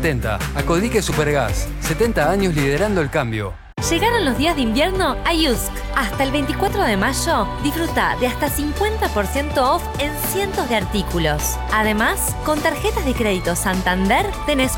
70. Acodique Supergas. 70 años liderando el cambio. Llegaron los días de invierno a Yusk. Hasta el 24 de mayo, disfruta de hasta 50% off en cientos de artículos. Además, con tarjetas de crédito Santander tenés